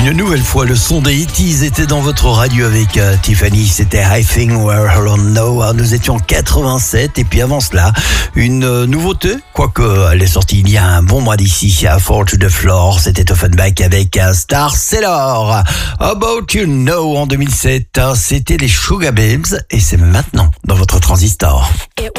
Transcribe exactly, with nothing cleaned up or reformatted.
Une nouvelle fois, le son des eighties était dans votre radio avec euh, Tiffany. C'était I Think We're Alone Now. Alors, nous étions en quatre-vingt-sept. Et puis avant cela, une euh, nouveauté. Quoique, elle est sortie il y a un bon mois d'ici. À Fall to the Floor. C'était Offenbach avec euh, Star Sailor. About You Know en deux mille sept. C'était les Sugar Babes. Et c'est maintenant dans votre transistor.